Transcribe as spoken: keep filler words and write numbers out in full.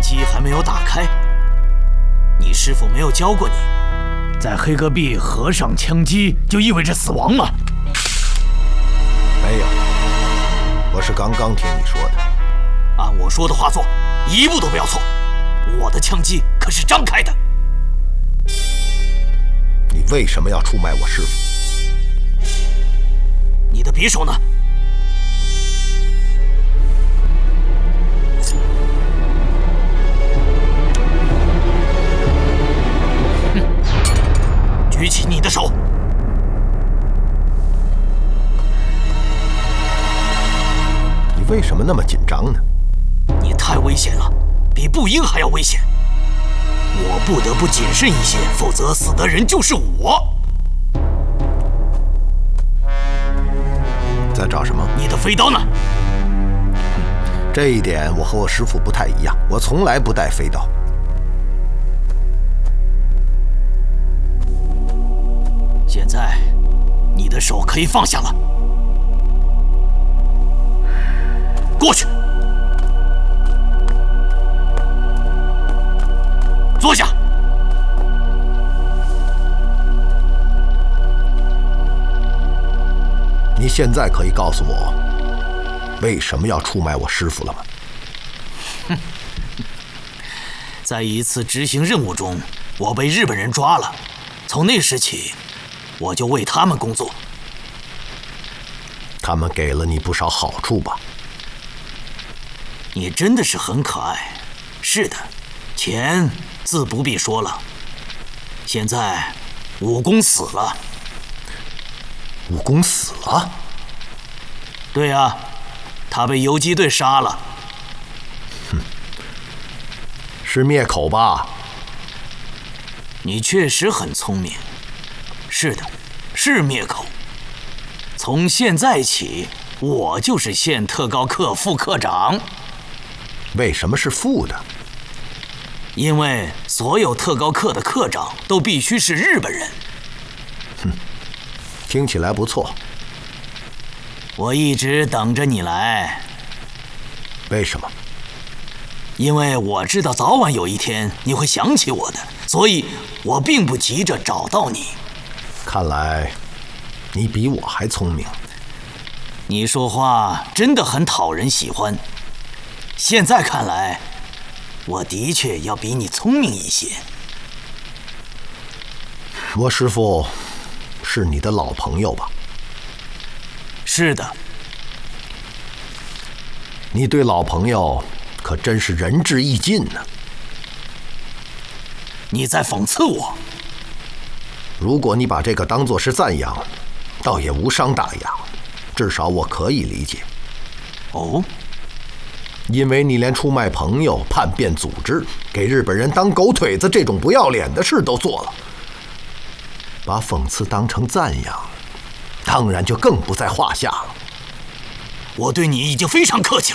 机还没有打开，你师傅没有教过你，在黑戈壁合上枪机就意味着死亡吗？ 没有，我是刚刚听你说的。 按我说的话做，一步都不要错。我的枪机可是张开的。 你为什么要出卖我师傅？ 你的匕首呢？举起你的手！ 你为什么那么紧张呢？ 你太危险了，比步鹰还要危险。我不得不谨慎一些，否则死的人就是我。 在找什么？ 你的飞刀呢？ 这一点我和我师傅不太一样，我从来不带飞刀。 现在，你的手可以放下了。过去，坐下。 你现在可以告诉我，为什么要出卖我师傅了吗？ 哼，在一次执行任务中，我被日本人抓了。从那时起，我就为他们工作。 他们给了你不少好处吧？ 你真的是很可爱。是的，钱自不必说了。现在，武功死了。 武功死了？ 对啊，他被游击队杀了。 哼，是灭口吧？ 你确实很聪明。是的，是灭口。从现在起，我就是县特高课副科长。 为什么是副的？ 因为所有特高课的课长都必须是日本人。 哼，听起来不错。 我一直等着你来。 为什么？ 因为我知道早晚有一天你会想起我的，所以我并不急着找到你。 看来你比我还聪明。 你说话真的很讨人喜欢。现在看来，我的确要比你聪明一些。 我师父是你的老朋友吧？ 是的。 你对老朋友可真是仁至义尽呢。 你在讽刺我？ 如果你把这个当作是赞扬，倒也无伤大雅，至少我可以理解。 哦， 因为你连出卖朋友、叛变组织、给日本人当狗腿子这种不要脸的事都做了，把讽刺当成赞扬，当然就更不在话下了。 我对你已经非常客气了。